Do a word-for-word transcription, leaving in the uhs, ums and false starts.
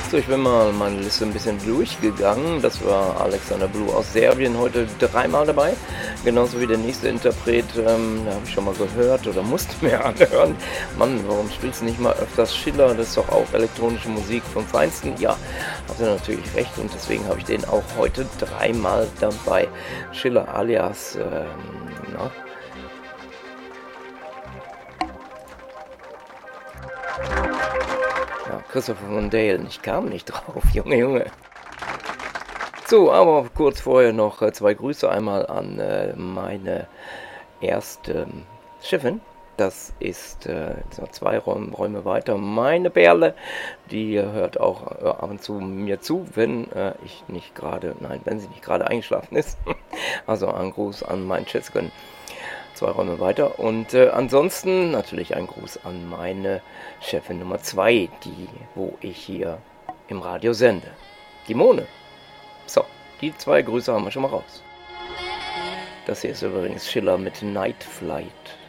So, ich bin mal meine Liste ein bisschen durchgegangen. Das war Alexander Blue aus Serbien, heute dreimal dabei. Genauso wie der nächste Interpret, ähm, da habe ich schon mal gehört oder musste mir anhören. Mann, warum spielst du nicht mal öfters Schiller? Das ist doch auch elektronische Musik vom Feinsten. Ja, hat er natürlich recht und deswegen habe ich den auch heute dreimal dabei. Schiller alias, ähm, na, ja, Christopher von Dale. Ich kam nicht drauf, Junge, Junge. So, aber kurz vorher noch äh, zwei Grüße. Einmal an äh, meine erste ähm, Chefin. Das ist äh, so zwei Räume, Räume weiter. Meine Perle, die äh, hört auch äh, ab und zu mir zu, wenn äh, ich nicht gerade, nein, wenn sie nicht gerade eingeschlafen ist. Also ein Gruß an meinen Schätzchen. Zwei Räume weiter. Und äh, ansonsten natürlich ein Gruß an meine Chefin Nummer zwei, die, wo ich hier im Radio sende. Die Mone. So, die zwei Grüße haben wir schon mal raus. Das hier ist übrigens Schiller mit Night Flight.